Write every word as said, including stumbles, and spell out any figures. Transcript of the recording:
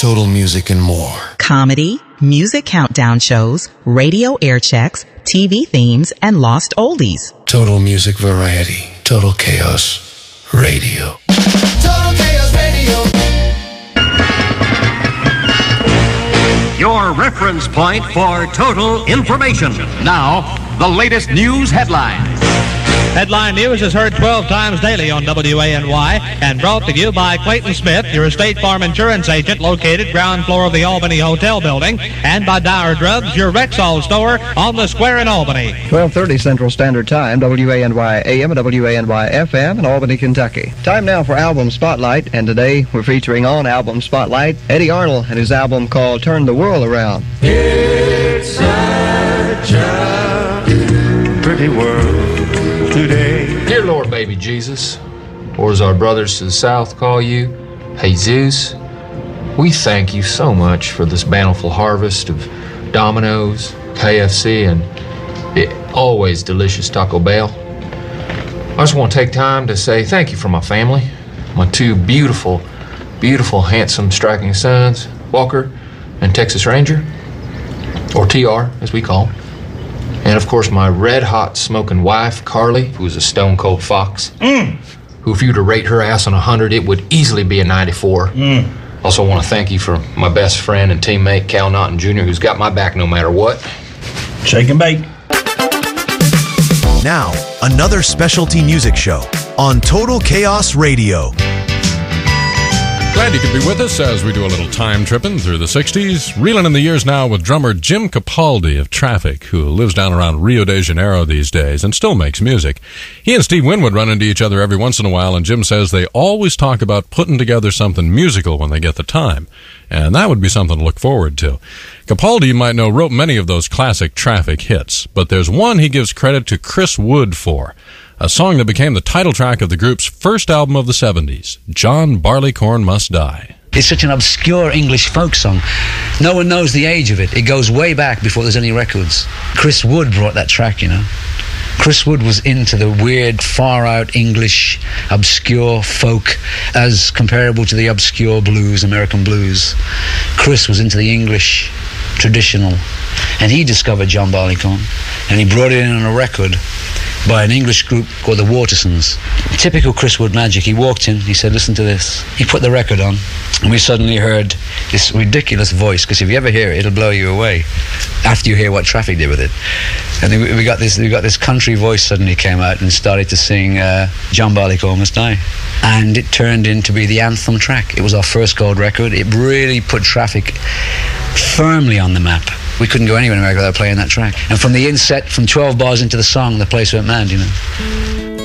Total Music and more. Comedy, music countdown shows, radio air checks, T V themes, and lost oldies. Total Music Variety. Total Chaos Radio. Total Chaos Radio. Your reference point for total information. Now, the latest news headlines. Headline News is heard twelve times daily on W A N Y and brought to you by Clayton Smith, your State Farm insurance agent located ground floor of the Albany Hotel building, and by Dower Drugs, your Rexall store on the square in Albany. twelve thirty Central Standard Time, W A N Y A M and W A N Y F M in Albany, Kentucky. Time now for Album Spotlight, and today we're featuring on Album Spotlight Eddie Arnold and his album called Turn the World Around. It's such a pretty world today. Dear Lord, baby Jesus, or as our brothers to the south call you, Jesus, we thank you so much for this bountiful harvest of Domino's, K F C, and the always delicious Taco Bell. I just want to take time to say thank you for my family, my two beautiful, beautiful, handsome, striking sons, Walker and Texas Ranger, or T R, as we call him. And of course, my red-hot smoking wife, Carly, who's a stone-cold fox, mm. who if you were to rate her ass on one hundred, it would easily be a ninety-four. Mm. Also want to thank you for my best friend and teammate, Cal Naughton Junior, who's got my back no matter what. Shake and bake. Now, another specialty music show on Total Chaos Radio. Glad you could be with us as we do a little time tripping through the sixties, reeling in the years now with drummer Jim Capaldi of Traffic, who lives down around Rio de Janeiro these days and still makes music. He and Steve Winwood run into each other every once in a while, and Jim says they always talk about putting together something musical when they get the time, and that would be something to look forward to. Capaldi, you might know, wrote many of those classic Traffic hits, but there's one he gives credit to Chris Wood for. A song that became the title track of the group's first album of the seventies, John Barleycorn Must Die. It's such an obscure English folk song. No one knows the age of it. It goes way back before there's any records. Chris Wood brought that track, you know. Chris Wood was into the weird, far-out English, obscure folk as comparable to the obscure blues, American blues. Chris was into the English traditional, and he discovered John Barleycorn, and he brought it in on a record by an English group called the Watersons. Typical Chris Wood magic. He walked in, he said, listen to this. He put the record on, and we suddenly heard this ridiculous voice, because if you ever hear it, it'll blow you away after you hear what Traffic did with it. And then we got this we got this country voice suddenly came out and started to sing uh, John Barleycorn Must Die. And it turned into be the anthem track. It was our first gold record. It really put Traffic firmly on the map. We couldn't go anywhere in America without playing that track. And from the inset, from twelve bars into the song, the place went mad, you know.